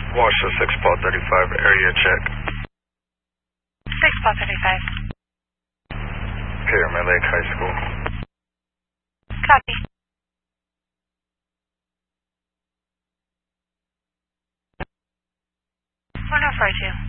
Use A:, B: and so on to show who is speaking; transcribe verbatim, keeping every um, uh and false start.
A: Washoe six Paul thirty-five, area check.
B: six Paul thirty-five.
A: Pyramid Lake High School.
B: Copy. one oh four two.